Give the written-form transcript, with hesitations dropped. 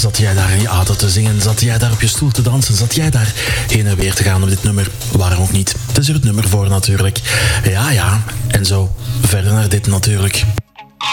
Zat jij daar in je auto te zingen? Zat jij daar op je stoel te dansen? Zat jij daar heen en weer te gaan op dit nummer? Waarom ook niet? Het is er het nummer voor natuurlijk. Ja, en zo verder naar dit natuurlijk.